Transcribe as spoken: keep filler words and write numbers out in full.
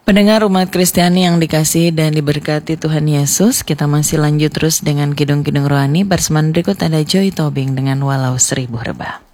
Pendengar umat Kristiani yang dikasihi dan diberkati Tuhan Yesus, kita masih lanjut terus dengan kidung-kidung rohani. Berseman berikut ada Joy Tobing dengan Walau Seribu Rebah.